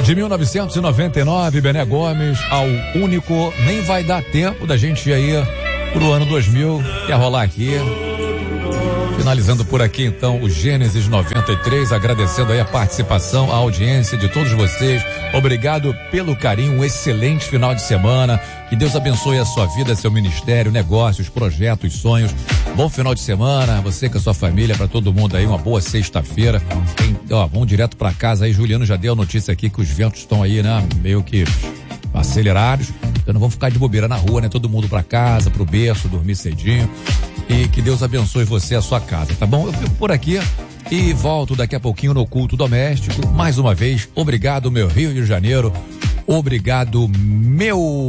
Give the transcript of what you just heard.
De 1999, Bené Gomes, ao único, nem vai dar tempo da gente ir aí pro ano 2000, que ia rolar aqui. Finalizando por aqui, então, o Gênesis 93, agradecendo aí a participação, a audiência de todos vocês. Obrigado pelo carinho, um excelente final de semana. Que Deus abençoe a sua vida, seu ministério, negócios, projetos, sonhos. Bom final de semana, você com a sua família, para todo mundo aí, uma boa sexta-feira. Vamos direto para casa aí. Juliano já deu a notícia aqui que os ventos estão aí, né, meio que acelerados. Então não vamos ficar de bobeira na rua, né? Todo mundo para casa, pro berço, dormir cedinho. E que Deus abençoe você e a sua casa, tá bom? Eu fico por aqui e volto daqui a pouquinho no Culto Doméstico. Mais uma vez, obrigado, meu Rio de Janeiro. Obrigado, meu